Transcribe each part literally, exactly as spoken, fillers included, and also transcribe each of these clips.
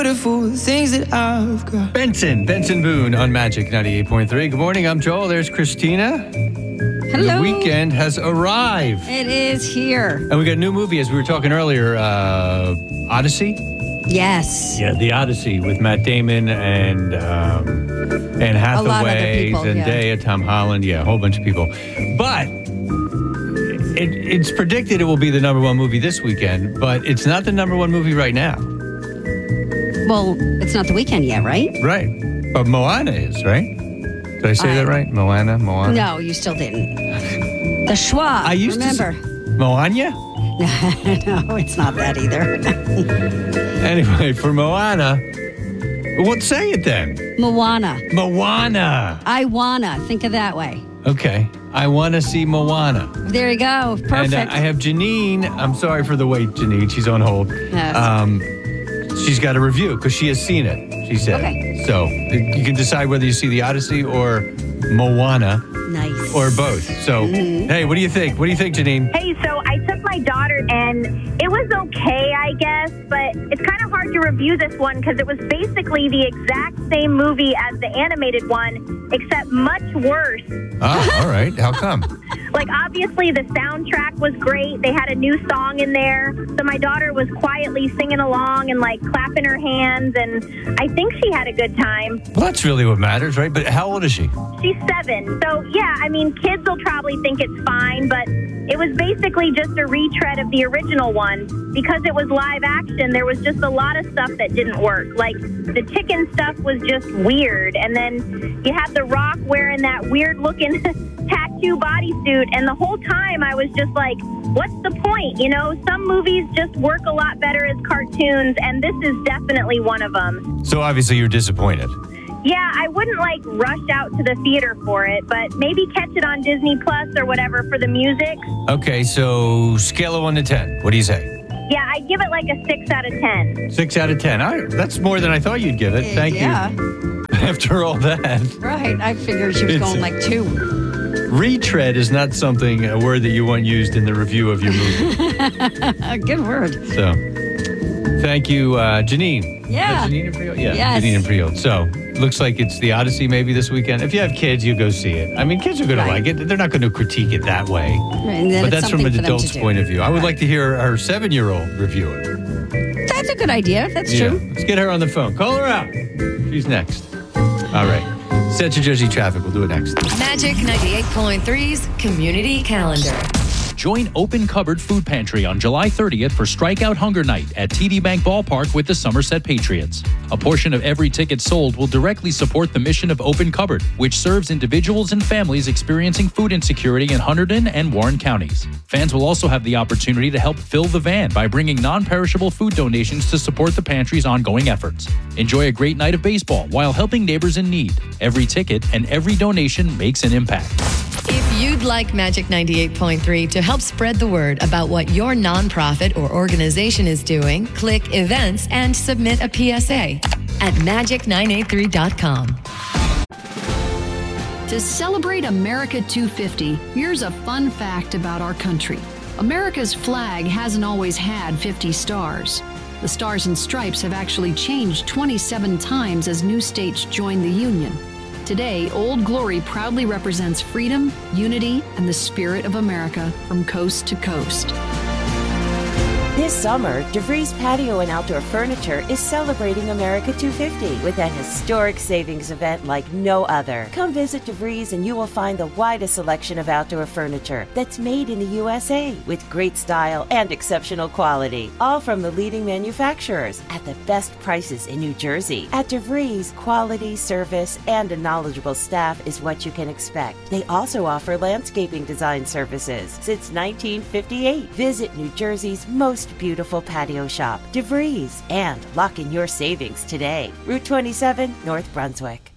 beautiful things that I've got. Benson, Benson Boone on Magic ninety-eight point three. Good morning, I'm Joel. There's Christina. Hello. The weekend has arrived. It is here. And we got a new movie, as we were talking earlier, uh, Odyssey. Yes. Yeah, The Odyssey with Matt Damon and um, Anne A lot of other Hathaway, people, yeah. Zendaya, Tom Holland. Yeah, a whole bunch of people. But it, it's predicted it will be the number one movie this weekend, but it's not the number one movie right now. Well, it's not the weekend yet, right? Right. But Moana is, right? Did I say I- that right? Moana, Moana. No, you still didn't. The schwa. I used remember. to Moana? No, it's not that either. Anyway, for Moana, what say it then? Moana. Moana. I wanna. Think of that way. Okay. I want to see Moana. There you go. Perfect. And uh, I have Janine. I'm sorry for the wait, Janine. She's on hold. Yes. Um, she's got a review because she has seen it, she said. Okay. So you can decide whether you see The Odyssey or Moana Nice. or both. So, hey, what do you think? What do you think, Janine? Hey, so I took my daughter, and it was okay, I guess, but it's kind of hard to review this one because it was basically the exact same movie as the animated one, except much worse. Ah, all right. How come? Like, obviously, the soundtrack was great. They had a new song in there. So my daughter was quietly singing along and, like, clapping her hands, and I think she had a good time. Well, that's really what matters, right? But how old is she? She's seven. So, yeah, I mean, kids will probably think it's fine, but it was basically just a retread of the original one. Because it was live action, there was just a lot of stuff that didn't work. Like, the chicken stuff was just weird. And then you had The Rock wearing that weird-looking tattoo bodysuit. And the whole time I was just like, what's the point? You know, some movies just work a lot better as cartoons, and this is definitely one of them. So obviously you're disappointed. Yeah, I wouldn't, like, rush out to the theater for it, but maybe catch it on Disney Plus or whatever for the music. Okay, so scale of one to ten. What do you say? Yeah, I'd give it like a six out of ten. Six out of ten. All right, that's more than I thought you'd give it. Thank yeah. you. After all that. Right. I figured she was It's- going like two. Retread is not something, a word that you want used in the review of your movie. A good word. So, thank you, uh, Janine. Yeah. Is that Janine and Freehold? Yeah, Yes. Janine and Freehold. So, looks like it's The Odyssey maybe this weekend. If you have kids, you go see it. I mean, kids are going Right. to like it. They're not going to critique it that way. And then But it's that's from something an for them to adult's do. point of view. I would like to hear our seven-year-old review it. That's a good idea. That's Yeah. true. Let's get her on the phone. Call her out. She's next. All right. Central Jersey traffic. We'll do it next. Magic ninety-eight point three's Community Calendar. Join Open Cupboard Food Pantry on July thirtieth for Strikeout Hunger Night at T D Bank Ballpark with the Somerset Patriots. A portion of every ticket sold will directly support the mission of Open Cupboard, which serves individuals and families experiencing food insecurity in Hunterdon and Warren counties. Fans will also have the opportunity to help fill the van by bringing non-perishable food donations to support the pantry's ongoing efforts. Enjoy a great night of baseball while helping neighbors in need. Every ticket and every donation makes an impact. If you'd like Magic ninety-eight point three to help spread the word about what your nonprofit or organization is doing, click Events and submit a P S A at magic nine eight three dot com. To celebrate America two fifty, here's a fun fact about our country. America's flag hasn't always had fifty stars. The Stars and Stripes have actually changed twenty-seven times as new states joined the Union. Today, Old Glory proudly represents freedom, unity, and the spirit of America from coast to coast. This summer, DeVries Patio and Outdoor Furniture is celebrating America two fifty with an historic savings event like no other. Come visit DeVries and you will find the widest selection of outdoor furniture that's made in the U S A with great style and exceptional quality, all from the leading manufacturers at the best prices in New Jersey. At DeVries, quality, service, and a knowledgeable staff is what you can expect. They also offer landscaping design services since nineteen fifty-eight. Visit New Jersey's most beautiful patio shop, DeVries, and lock in your savings today. Route twenty-seven, North Brunswick.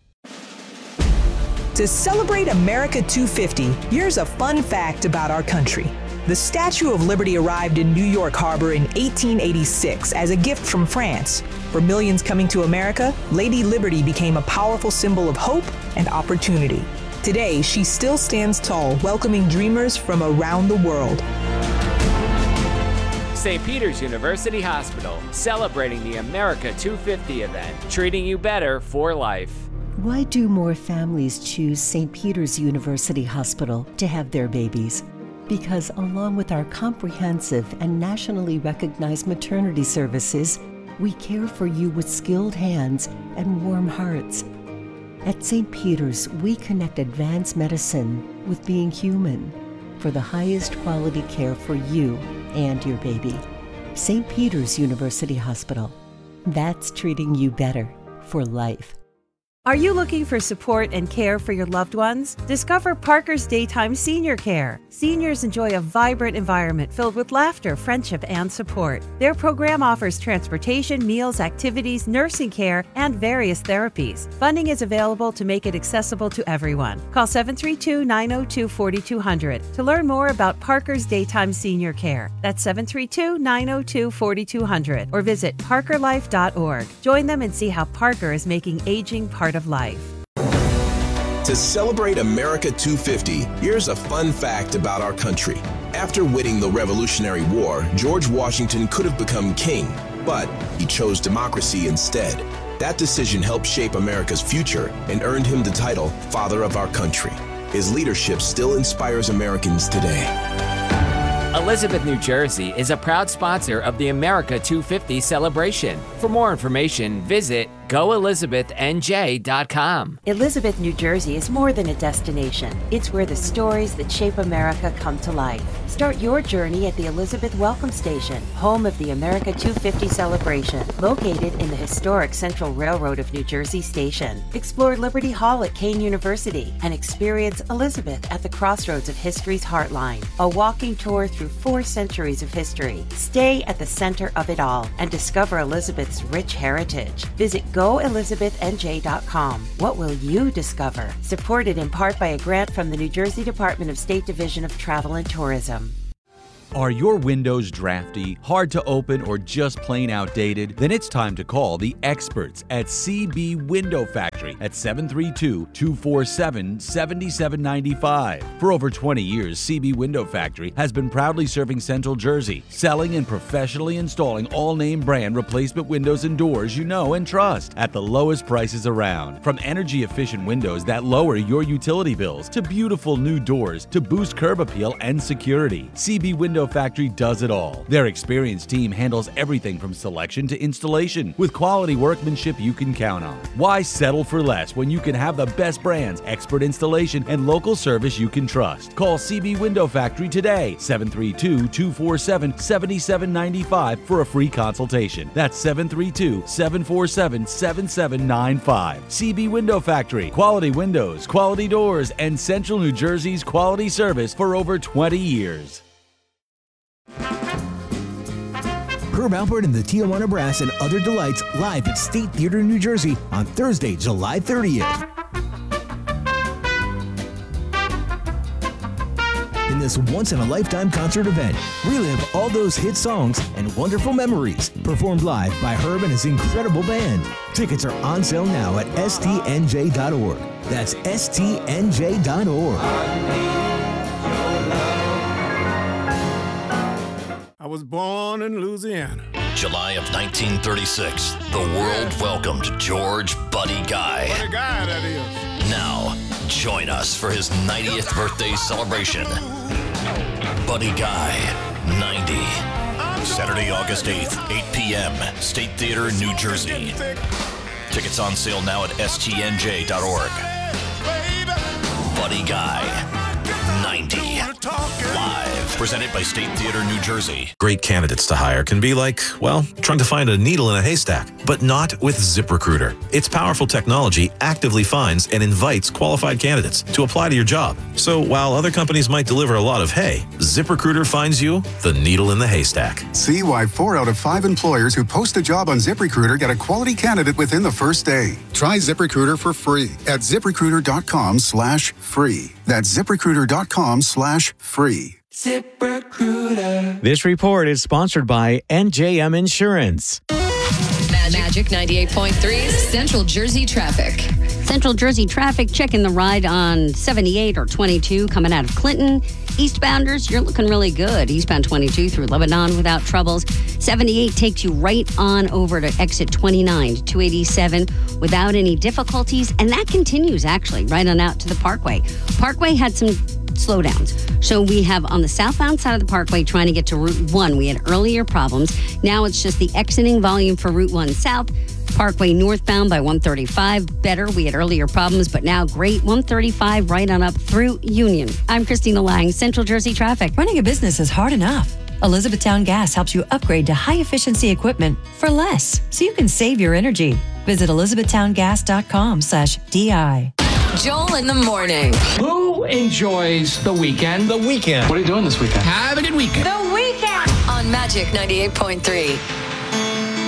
To celebrate America two fifty, here's a fun fact about our country. The Statue of Liberty arrived in New York Harbor in eighteen eighty-six as a gift from France. For millions coming to America, Lady Liberty became a powerful symbol of hope and opportunity. Today, she still stands tall, welcoming dreamers from around the world. Saint Peter's University Hospital, celebrating the America two fifty event, treating you better for life. Why do more families choose Saint Peter's University Hospital to have their babies? Because along with our comprehensive and nationally recognized maternity services, we care for you with skilled hands and warm hearts. At Saint Peter's, we connect advanced medicine with being human for the highest quality care for you and your baby. Saint Peter's University Hospital. That's treating you better for life. Are you looking for support and care for your loved ones? Discover Parker's Daytime Senior Care. Seniors enjoy a vibrant environment filled with laughter, friendship, and support. Their program offers transportation, meals, activities, nursing care, and various therapies. Funding is available to make it accessible to everyone. Call seven three two, nine zero two, four two zero zero to learn more about Parker's Daytime Senior Care. That's seven three two, nine zero two, four two zero zero or visit parker life dot org. Join them and see how Parker is making aging part of life. To celebrate America two fifty, here's a fun fact about our country. After winning the Revolutionary War, George Washington could have become king, but he chose democracy instead. That decision helped shape America's future and earned him the title Father of our country. His leadership still inspires Americans today. Elizabeth, New Jersey is a proud sponsor of the America two fifty celebration. For more information, visit go elizabeth n j dot com. Elizabeth, New Jersey is more than a destination. It's where the stories that shape America come to life. Start your journey at the Elizabeth Welcome Station, home of the America two fifty celebration, located in the historic Central Railroad of New Jersey Station. Explore Liberty Hall at Kane University and experience Elizabeth at the crossroads of history's heartline. A walking tour through four centuries of history. Stay at the center of it all and discover Elizabeth's rich heritage. Visit go elizabeth n j dot com. What will you discover? Supported in part by a grant from the New Jersey Department of State Division of Travel and Tourism. Are your windows drafty, hard to open, or just plain outdated? Then it's time to call the experts at C B Window Factory at seven three two, two four seven, seven seven nine five. For over twenty years, C B Window Factory has been proudly serving Central Jersey, selling and professionally installing all name brand replacement windows and doors you know and trust at the lowest prices around. From energy efficient windows that lower your utility bills to beautiful new doors to boost curb appeal and security, C B Window Factory does it all. Their experienced team handles everything from selection to installation with quality workmanship you can count on. Why settle for less when you can have the best brands, expert installation, and local service you can trust? Call C B Window Factory today, seven three two, two four seven, seven seven nine five for a free consultation. That's seven three two, seven four seven, seven seven nine five. C B Window Factory, quality windows, quality doors, and Central New Jersey's quality service for over twenty years. Herb Alpert and the Tijuana Brass and Other Delights live at State Theater, New Jersey on Thursday, July thirtieth. In this once-in-a-lifetime concert event, relive all those hit songs and wonderful memories performed live by Herb and his incredible band. Tickets are on sale now at S T N J dot org. That's S T N J dot org. I was born in Louisiana. July of nineteen thirty-six, the world welcomed George Buddy Guy. Buddy Guy, that is. Now, join us for his ninetieth birthday celebration. Buddy Guy, ninety. Saturday, August eighth, eight p.m., State Theater, New Jersey. Tickets on sale now at S T N J dot org. Buddy Guy, ninety. Live, presented by State Theater, New Jersey. Great candidates to hire can be like, well, trying to find a needle in a haystack, but not with ZipRecruiter. Its powerful technology actively finds and invites qualified candidates to apply to your job. So while other companies might deliver a lot of hay, ZipRecruiter finds you the needle in the haystack. See why four out of five employers who post a job on ZipRecruiter get a quality candidate within the first day. Try ZipRecruiter for free at ZipRecruiter.com slash free. That's ZipRecruiter.com slash free. ZipRecruiter. This report is sponsored by N J M Insurance. Magic ninety-eight point three Central Jersey traffic. Central Jersey traffic, checking the ride on seventy-eight or twenty-two coming out of Clinton. Eastbounders, you're looking really good. Eastbound twenty-two through Lebanon without troubles. seventy-eight takes you right on over to exit twenty-nine to two eighty-seven without any difficulties. And that continues, actually, right on out to the Parkway. Parkway had some slowdowns. So we have on the southbound side of the Parkway trying to get to Route one. We had earlier problems. Now it's just the exiting volume for Route one South. Parkway northbound by one thirty-five. Better. We had earlier problems, but now great. one thirty-five right on up through Union. I'm Christina Lang, Central Jersey Traffic. Running a business is hard enough. Elizabethtown Gas helps you upgrade to high-efficiency equipment for less, so you can save your energy. Visit elizabethtowngas.com slash DI. Joel in the morning. Who enjoys the weekend? The weekend. What are you doing this weekend? Have a good weekend. The weekend. On Magic ninety-eight point three.